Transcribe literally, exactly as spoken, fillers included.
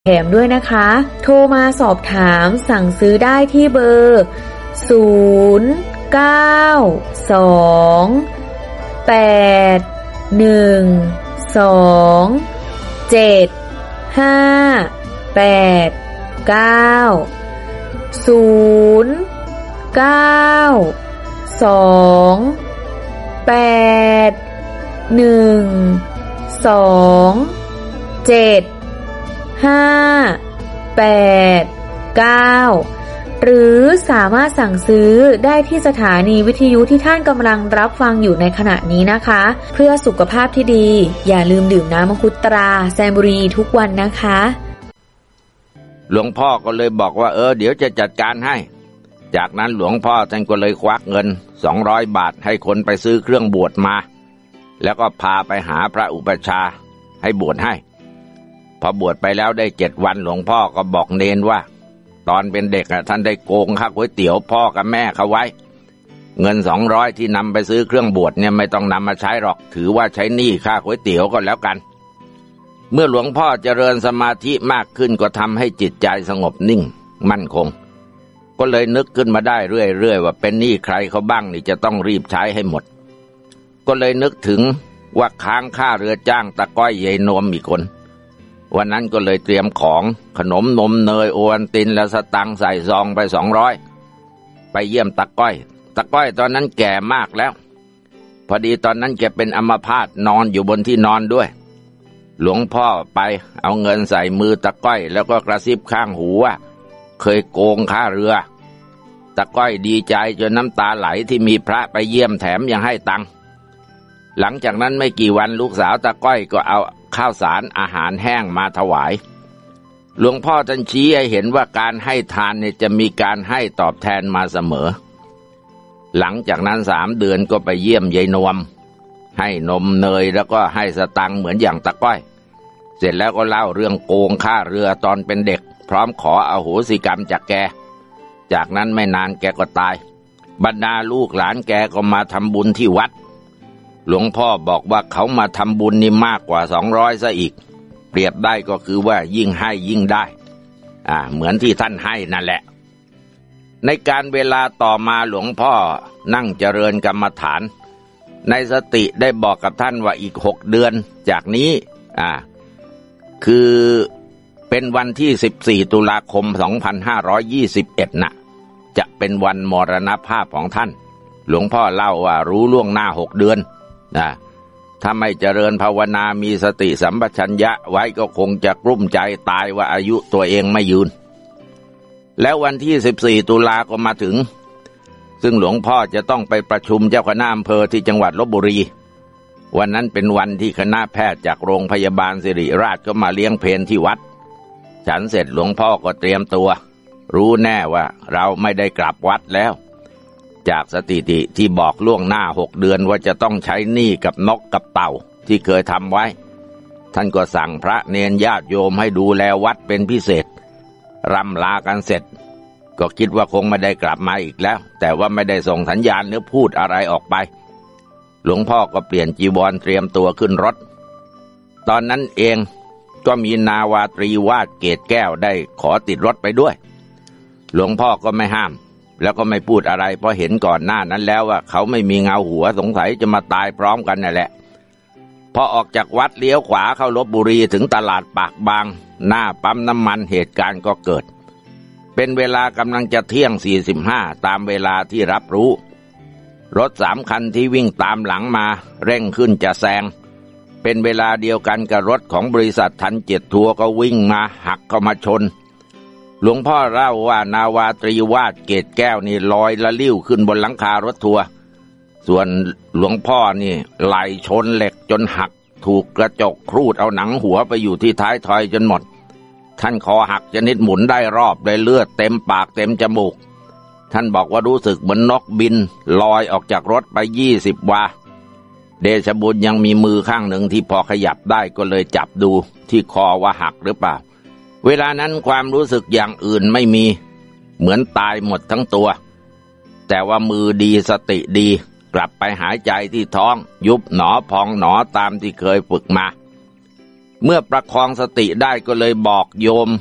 แถมด้วยนะคะโทรมาสอบถามสั่งซื้อได้ที่เบอร์ศูนย์ เก้า สอง แปด หนึ่ง สอง เจ็ด ห้า แปด เก้า ศูนย์ เก้า สอง แปด หนึ่ง สอง เจ็ด ห้า แปด เก้าหรือสามารถสั่งซื้อได้ที่สถานีวิทยุที่ท่านกำลังรับฟังอยู่ในขณะนี้นะคะเพื่อสุขภาพที่ดีอย่าลืมดื่มน้ำมังคุดตราแซนบุรีทุกวันนะคะหลวงพ่อก็เลยบอกว่าเออเดี๋ยวจะจัดการให้จากนั้นหลวงพ่อท่านก็เลยควักเงินสองร้อยบาทให้คนไปซื้อเครื่องบวชมาแล้วก็พาไปหาพระอุปัชฌาย์ให้บวชให้พอบวชไปแล้วได้เจ็ดวันหลวงพ่อก็บอกเนนว่าตอนเป็นเด็กท่านได้โกงค่าก๋วยเตี๋ยวพ่อกับแม่เขาไว้เงินสองร้อยที่นำไปซื้อเครื่องบวชเนี่ยไม่ต้องนำมาใช้หรอกถือว่าใช้หนี้ค่าก๋วยเตี๋ยวก็แล้วกันเมื่อหลวงพ่อเจริญสมาธิมากขึ้นก็ทำให้จิตใจสงบนิ่งมั่นคงก็เลยนึกขึ้นมาได้เรื่อยๆว่าเป็นหนี้ใครเขาบ้างนี่จะต้องรีบใช้ให้หมดก็เลยนึกถึงว่าค้างค่าเรือจ้างตะก้อยยายนวมอีกคนวันนั้นก็เลยเตรียมของขนมนมเนยโอวัลตินและสตังค์ใส่ซองไปสองร้อยไปเยี่ยมตะก้อยตะก้อยตอนนั้นแก่มากแล้วพอดีตอนนั้นแกเป็นอัมพาตนอนอยู่บนที่นอนด้วยหลวงพ่อไปเอาเงินใส่มือตะก้อยแล้วก็กระซิบข้างหูว่าเคยโกงค่าเรือตะก้อยดีใจจนน้ำตาไหลที่มีพระไปเยี่ยมแถมยังให้ตังค์หลังจากนั้นไม่กี่วันลูกสาวตะก้อยก็เอาข้าวสารอาหารแห้งมาถวายหลวงพ่อท่านชี้ให้เห็นว่าการให้ทานเนี่ยจะมีการให้ตอบแทนมาเสมอหลังจากนั้นสามเดือนก็ไปเยี่ยมยายนวมให้นมเนยแล้วก็ให้สตังค์เหมือนอย่างตะก้อยเสร็จแล้วก็เล่าเรื่องโกงค่าเรือตอนเป็นเด็กพร้อมขออโหสิกรรมจากแกจากนั้นไม่นานแกก็ตายบรรดาลูกหลานแกก็มาทำบุญที่วัดหลวงพ่อบอกว่าเขามาทำบุญนี่มากกว่าสองร้อยซะอีกเปรียบได้ก็คือว่ายิ่งให้ยิ่งได้อ่าเหมือนที่ท่านให้นั่นแหละในการเวลาต่อมาหลวงพ่อนั่งเจริญกรรมฐานในสติได้บอกกับท่านว่าอีกหกเดือนจากนี้อ่าคือเป็นวันที่สิบสี่ตุลาคมสองพันห้าร้อยยี่สิบเอ็ดน่ะจะเป็นวันมรณภาพของท่านหลวงพ่อเล่าว่ารู้ล่วงหน้าหกเดือนนะถ้าไม่เจริญภาวนามีสติสัมปชัญญะไว้ก็คงจะกลุ้มใจตายว่าอายุตัวเองไม่ยืนแล้ววันที่สิบสี่ตุลาก็มาถึงซึ่งหลวงพ่อจะต้องไปประชุมเจ้าคณะอำเภอที่จังหวัดลพบุรีวันนั้นเป็นวันที่คณะแพทย์จากโรงพยาบาลศิริราชก็มาเลี้ยงเพลที่วัดฉันเสร็จหลวงพ่อก็เตรียมตัวรู้แน่ว่าเราไม่ได้กลับวัดแล้วจากสถิติที่บอกล่วงหน้าหกเดือนว่าจะต้องใช้หนี้กับนกกับเต่าที่เคยทำไว้ท่านก็สั่งพระเนรญาติโยมให้ดูแลวัดเป็นพิเศษร่ำลากันเสร็จก็คิดว่าคงไม่ได้กลับมาอีกแล้วแต่ว่าไม่ได้ส่งสัญญาณหรือพูดอะไรออกไปหลวงพ่อก็เปลี่ยนจีวรเตรียมตัวขึ้นรถตอนนั้นเองก็มีนาวาตรีวาดเกตแก้วได้ขอติดรถไปด้วยหลวงพ่อก็ไม่ห้ามแล้วก็ไม่พูดอะไรเพราะเห็นก่อนหน้านั้นแล้วว่าเขาไม่มีเงาหัวสงสัยจะมาตายพร้อมกันนั่นแหละพอออกจากวัดเลี้ยวขวาเข้าลพบุรีถึงตลาดปากบางหน้าปั๊มน้ำมันเหตุการณ์ก็เกิดเป็นเวลากำลังจะเที่ยงสี่สิบห้าตามเวลาที่รับรู้รถสามคันที่วิ่งตามหลังมาเร่งขึ้นจะแซงเป็นเวลาเดียวกันกับรถของบริษัททันเจ็ดทัวร์ก็วิ่งมาหักเข้ามาชนหลวงพ่อเล่าว่านาวาตรีวาดเกตแก้วนี่ลอยละลิ้วขึ้นบนหลังคารถทัวร์ส่วนหลวงพ่อนี่ไหลชนเหล็กจนหักถูกกระจกครูดเอาหนังหัวไปอยู่ที่ท้ายทอยจนหมดท่านคอหักชนิดหมุนได้รอบเลยเลือดเต็มปากเต็มจมูกท่านบอกว่ารู้สึกเหมือนนกบินลอยออกจากรถไปยี่สิบวาเดชบุญยังมีมือข้างหนึ่งที่พอขยับได้ก็เลยจับดูที่คอว่าหักหรือเปล่าเวลานั้นความรู้สึกอย่างอื่นไม่มีเหมือนตายหมดทั้งตัวแต่ว่ามือดีสติดีกลับไปหายใจที่ท้องยุบหนอพองหนอตามที่เคยฝึกมาเมื่อประคองสติได้ก็เลยบอกโยม